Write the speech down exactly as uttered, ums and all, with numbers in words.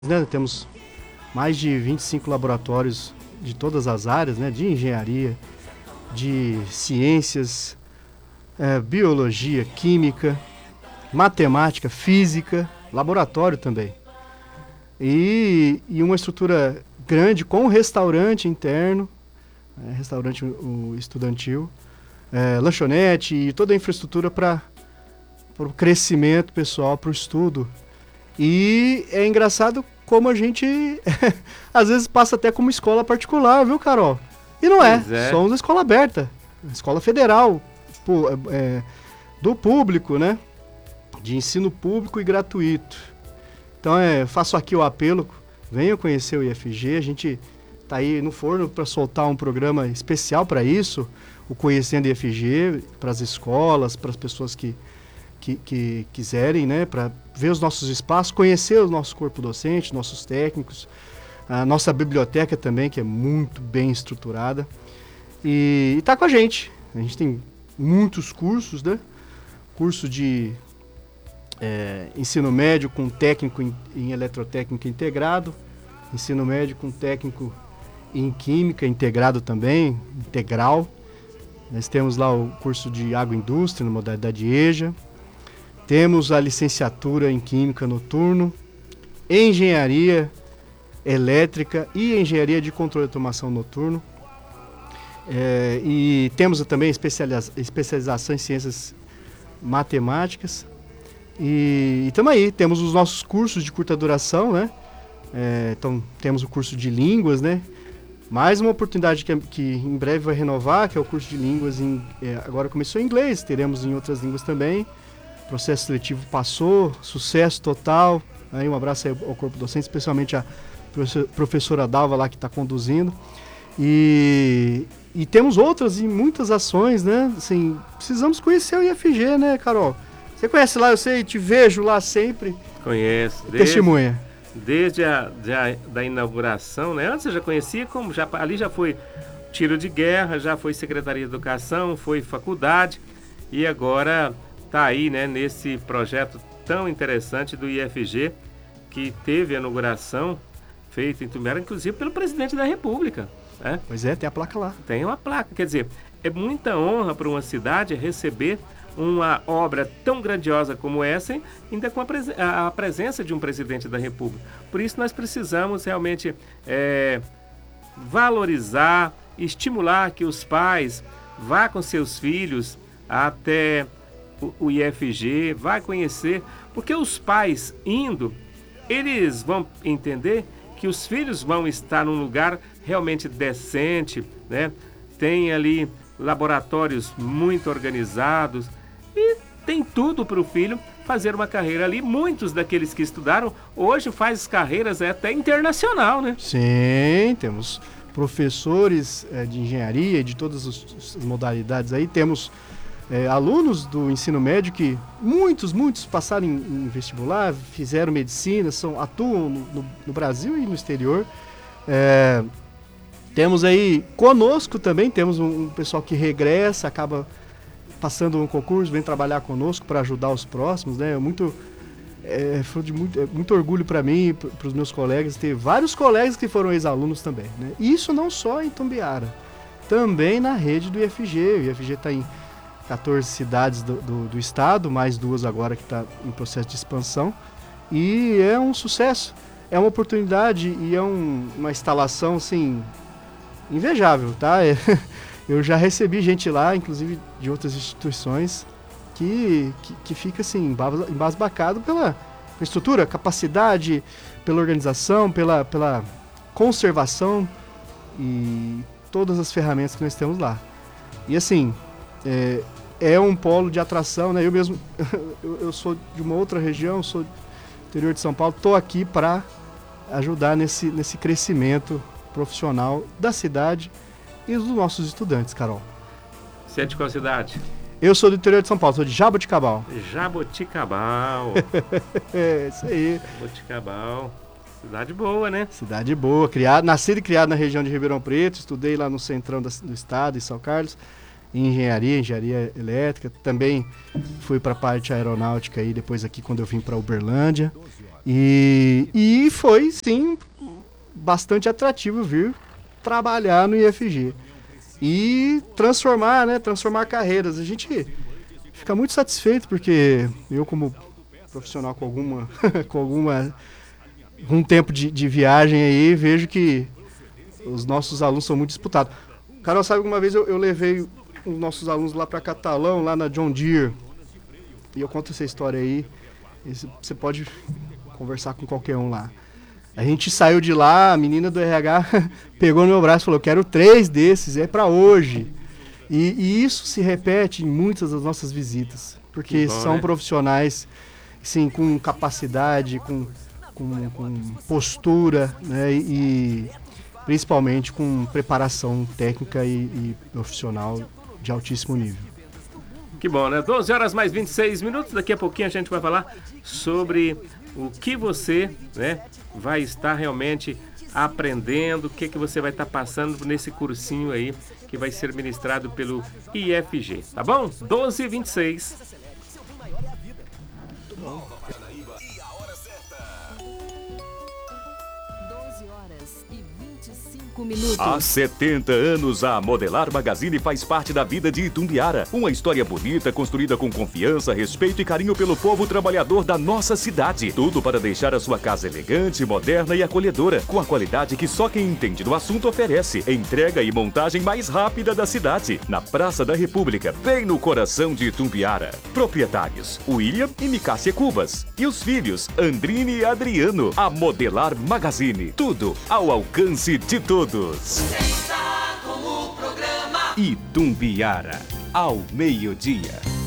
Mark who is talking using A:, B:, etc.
A: Né, temos mais de vinte e cinco laboratórios de todas as áreas, né, de engenharia, de ciências, é, biologia, química, matemática, física, laboratório também. E, e uma estrutura grande com restaurante interno, é, restaurante o, estudantil, é, lanchonete e toda a infraestrutura para o crescimento pessoal, para o estudo. E é engraçado como a gente às vezes passa até como escola particular, viu, Carol? E não é, é. Somos a escola aberta, escola federal, pô, é, do público, né? De ensino público e gratuito. Então, é, faço aqui o apelo, venham conhecer o I F G, a gente está aí no forno para soltar um programa especial para isso, o Conhecendo I F G, para as escolas, para as pessoas que Que, que quiserem, né, para ver os nossos espaços, conhecer o nosso corpo docente, nossos técnicos, a nossa biblioteca também, que é muito bem estruturada, e está com a gente. A gente tem muitos cursos, né, curso de é, ensino médio com técnico em, em eletrotécnica integrado, ensino médio com técnico em química integrado também, integral. Nós temos lá o curso de agroindústria, na modalidade EJA. Temos a licenciatura em Química Noturno, Engenharia Elétrica e Engenharia de Controle e Automação Noturno. É, e temos também especializa- especialização em Ciências Matemáticas. E estamos aí, temos os nossos cursos de curta duração, né? É, então, temos o curso de Línguas, né? Mais uma oportunidade que, que em breve vai renovar, que é o curso de Línguas, em, é, agora começou em inglês, teremos em outras línguas também. O processo seletivo passou, sucesso total. Aí um abraço aí ao corpo docente, especialmente a professora Dalva lá que está conduzindo. E, e temos outras e muitas ações, né? Assim, precisamos conhecer o I F G, né, Carol? Você conhece lá, eu sei, te vejo lá sempre.
B: Conheço.
A: Desde, testemunha.
B: Desde a, de a da inauguração, né? Antes eu já conhecia, como já, ali já foi tiro de guerra, já foi Secretaria de Educação, foi faculdade e agora está aí, né, nesse projeto tão interessante do I F G, que teve a inauguração feita em Itumbera, inclusive pelo presidente da República. Né?
A: Pois é, tem a placa lá.
B: Tem uma placa, quer dizer, é muita honra para uma cidade receber uma obra tão grandiosa como essa, ainda com a, presen- a presença de um presidente da República. Por isso nós precisamos realmente é, valorizar, estimular que os pais vá com seus filhos até o I F G, vai conhecer, porque os pais indo, eles vão entender que os filhos vão estar num lugar realmente decente, né? Tem ali laboratórios muito organizados e tem tudo para o filho fazer uma carreira ali. Muitos daqueles que estudaram hoje fazem carreiras até internacional, né?
A: Sim, temos professores é, de engenharia, de todas as modalidades aí, temos É, alunos do ensino médio que muitos, muitos passaram em, em vestibular, fizeram medicina, são, atuam no, no, no Brasil e no exterior. É, temos aí conosco também, temos um, um pessoal que regressa, acaba passando um concurso, vem trabalhar conosco para ajudar os próximos, né? É muito, é, foi de muito, é muito orgulho para mim e para os meus colegas, ter vários colegas que foram ex-alunos também, né? Isso não só em Itumbiara, também na rede do I F G. O I F G está em quatorze cidades do, do, do estado, mais duas agora que está em processo de expansão, e é um sucesso, é uma oportunidade e é um, uma instalação assim, invejável, tá? É, eu já recebi gente lá, inclusive de outras instituições, que, que, que fica assim, embasbacado pela estrutura, capacidade, pela organização, pela, pela conservação e todas as ferramentas que nós temos lá. E assim, é, é um polo de atração, né? Eu mesmo, eu, eu sou de uma outra região, sou do interior de São Paulo, estou aqui para ajudar nesse, nesse crescimento profissional da cidade e dos nossos estudantes, Carol.
B: Você é de qual cidade?
A: Eu sou do interior de São Paulo, sou de Jaboticabal.
B: Jaboticabal.
A: É, isso aí.
B: Jaboticabal. Cidade boa, né?
A: Cidade boa, criado, nascido e criado na região de Ribeirão Preto, estudei lá no centrão da, do estado, em São Carlos. Em engenharia, engenharia elétrica, também fui para a parte aeronáutica aí, depois aqui quando eu vim para Uberlândia. E, e foi, sim, bastante atrativo vir trabalhar no I F G. E transformar, né, transformar carreiras. A gente fica muito satisfeito porque eu, como profissional com alguma, com alguma um tempo de, de viagem aí, vejo que os nossos alunos são muito disputados. Carol, sabe que uma vez eu, eu levei os nossos alunos lá para Catalão, lá na John Deere, e eu conto essa história aí, você pode conversar com qualquer um lá. A gente saiu de lá, a menina do R H pegou no meu braço e falou, quero três desses, é para hoje. E, e isso se repete em muitas das nossas visitas, porque bom, são né? profissionais sim, com capacidade, com, com, com postura, né, e principalmente com preparação técnica e, e profissional de altíssimo nível.
B: Que bom, né? doze horas mais vinte e seis minutos, daqui a pouquinho a gente vai falar sobre o que você, né, vai estar realmente aprendendo, o que, que você vai estar passando nesse cursinho aí que vai ser ministrado pelo I F G, tá bom? doze e vinte e seis.
C: Há setenta anos, a Modelar Magazine faz parte da vida de Itumbiara. Uma história bonita, construída com confiança, respeito e carinho pelo povo trabalhador da nossa cidade. Tudo para deixar a sua casa elegante, moderna e acolhedora, com a qualidade que só quem entende do assunto oferece. Entrega e montagem mais rápida da cidade, na Praça da República, bem no coração de Itumbiara. Proprietários, William e Micácia Cubas. E os filhos, Andrine e Adriano. A Modelar Magazine. Tudo ao alcance de todos.
D: Está com o programa
C: Itumbiara, ao meio-dia.